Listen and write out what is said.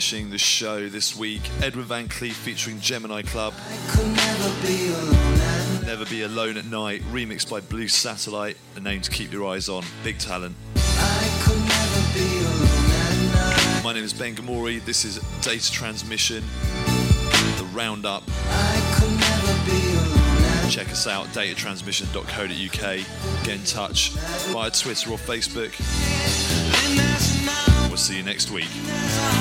finishing the show this week. Edwin Van Cleef featuring Gemini Club. Never Be Alone at Night, remixed by Blue Satellite. The name to keep your eyes on. Big talent. My name is Ben Gamori. This is Data Transmission, the Roundup. Check us out, datatransmission.co.uk. Get in touch via Twitter or Facebook. We'll see you next week.